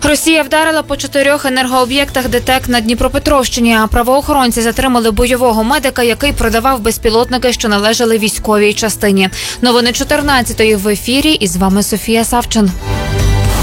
Росія вдарила по 4 енергооб'єктах ДТЕК на Дніпропетровщині, а правоохоронці затримали бойового медика, який продавав безпілотники, що належали військовій частині. Новини 14-ї в ефірі, і з вами Софія Савчин.